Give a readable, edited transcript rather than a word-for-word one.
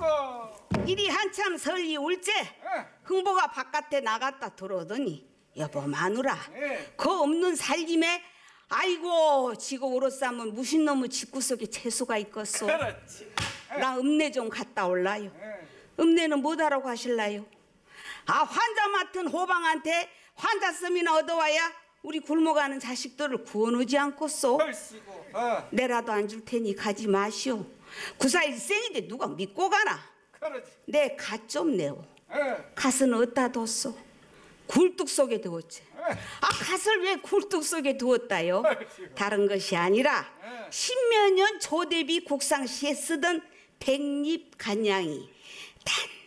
얼씨구. 이리 한참 설이 올째 흥보가 바깥에 나갔다 들어오더니 여보 마누라 그 없는 살림에 아이고 지고 오롯 싸면 무신놈의 집구석에 채소가 있겠소. 그렇지. 나 읍내 좀 갔다 올라요. 읍내는 뭐하라고 하실라요? 아 환자 맡은 호방한테 환자씀이나 얻어와야 우리 굶어가는 자식들을 구워놓지 않겠소. 얼씨구. 내라도 안 줄 테니 가지 마시오. 구사일생인데 누가 믿고 가나. 그렇지. 내 갓 좀 내오. 갓은 어디다 뒀소? 굴뚝 속에 두었지. 아 갓을 왜 굴뚝 속에 두었다요? 다른 것이 아니라 십몇 년 조대비 국상시에 쓰던 백립 간양이 단